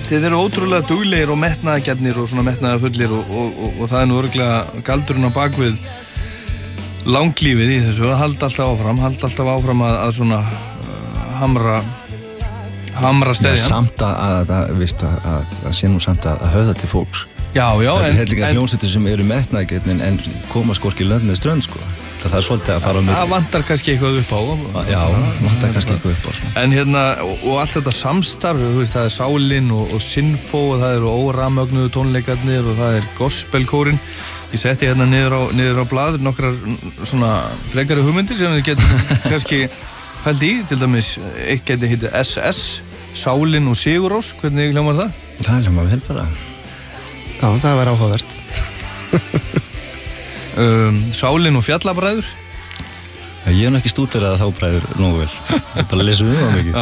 Þið eru ótrúlega duglegir og metnaðargjarnir og svona metnaðarfullir og það er nú örugglega galdurinn á bakvið langlífið í þessu að halda alltaf áfram að svona hamra steðjan. Samt að sé nú samt að höfða til fólks. Já, þessi hellinga hljómsveitir sem eru metnaðargjarnir en koma hvorki lönd með strönd, sko. Það er svolítið að fara á milli. Það vantar kannski eitthvað upp á. Já, vantar kannski eitthvað upp á. Svona. En og allt þetta samstarf, þú veist, það er Sálin og Sinfó og það eru óramögnuðu tónleikarnir og það er gospelkórinn. Ég setti niður á blað nokkrar svona frekari hugmyndir sem við getum kannski held í, til dæmis eitt geti hitið SS, Sálin og Sigurrós, hvernig hljómar það? Það hljómar vel bara. Já, það var áhugavert. Sálin og Fjallabræður. Ég hef ekki stúderað þá bræður nógu vel. Ég bara lesið það mikið.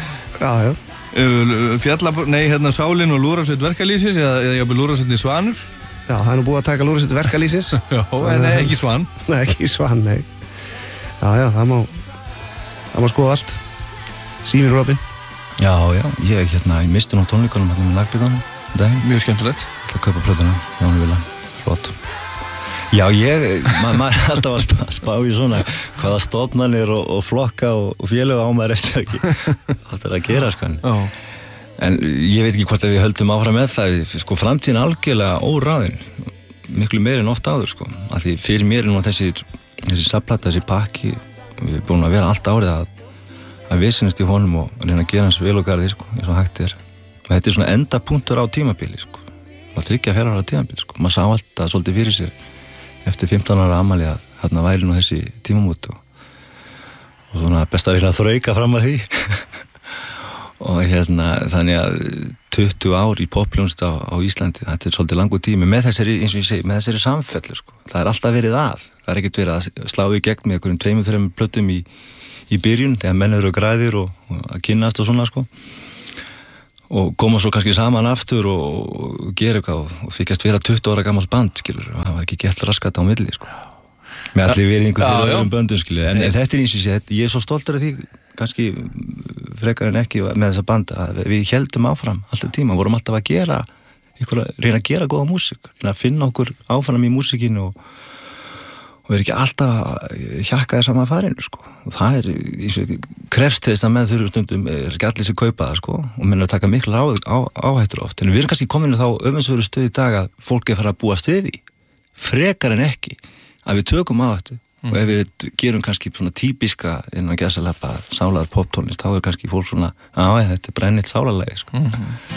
Já. Sálin og Lúðrasveit verkalýsins eða jafnvel Lúðrasveit Svanur. Já, það er nú búið að taka Lúðrasveit verkalýsins. Já, en ekki Svan. Nei, ekki Svan, nei. Já, það má skoða allt. Sýnir Robin. Já, ég misti nú tónleikunum með Naglbíðanum. Mjög skemmtilegt. Ég ætla að kaupa plötuna, Jóni Vila. Flott. Já, maður er alltaf að spá í svona hvaða stofnanir og flokka og félög á maður eftir að gera, sko. En ég veit ekki hvort að við höldum áfram með það, sko, framtíðin algjörlega óráðin, miklu meiri en oft áður, sko. Af því fyrir mér er nú þessi safnplata, þessi pakki, við erum búin að vera allt árið að visinast í honum og reyna að gera hans vel og garði, sko, eins og hægt er. Og þetta er svona endapunktur á tímabili, sko. Það tryggja 4 ára tímabili, sko. Maður sá alltaf svolítið fyrir sér eftir 15 ára afmæli að þarna væri nú þessi tímamót og svona best að reyna að þrauka fram að því og þannig að 20 ár í poppljónst á Íslandi, þetta er svolítið langur tími með þessari, eins og ég segi, með þessari samfellu, sko. Það er alltaf verið það er ekkert verið að slá í gegn með einhverjum 2-3 plötum í byrjun þegar menn eru græðir og að kynnast og svona, sko. Og koma svo kannski saman aftur og gera eitthvað og þykjast vera 20 ára gamalt band, skilur, og það var ekki gert raskat á milli, sko. Með allir virðingu fyrir öðrum böndum, skilur, en þetta er eins og sé, ég er svo stoltur af því, kannski frekar en ekki með þessa band, að við héldum áfram alltaf tíma, vorum alltaf að gera reyna að gera góða músík, reyna að finna okkur áfram í músíkinu og við erum ekki alltaf að hjakka þess að maður farinu, sko. Og það er, eins og krefst þess að menn þurfum stundum, er ekki allir sem kaupa það, sko, og menn er að taka mikla áhættur oft. En við erum kannski komin þá öfundsveru stöð í dag að fólk er fara að búa stöð í, frekar en ekki, að við tökum áhættu. Og ef við gerum kannski svona típiska innan gæsalappa sálar poptónlist, þá er kannski fólk svona, þetta er brennilt sálarlagi, sko.